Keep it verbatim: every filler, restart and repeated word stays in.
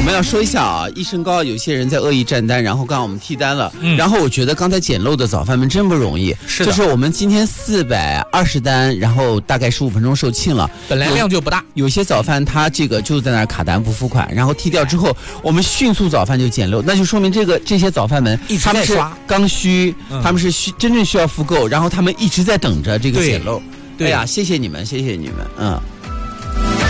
们要说一下啊，益生膏有些人在恶意占单，然后刚刚我们替单了， 嗯、 然后我觉得刚才捡漏的早饭们真不容易， 是的， 就是我们今天四百二十单，然后大概十五分钟售罄了， 本来量就不大， 有些早饭它这个就在那儿卡单不付款，然后踢掉之后，我们迅速早饭就捡漏，那就说明这个这些早饭们一直他们是刚需， 嗯、 他们是需真正需要复购，然后他们一直在等着这个捡漏。 对， 哎呀，谢谢你们，谢谢你们，嗯。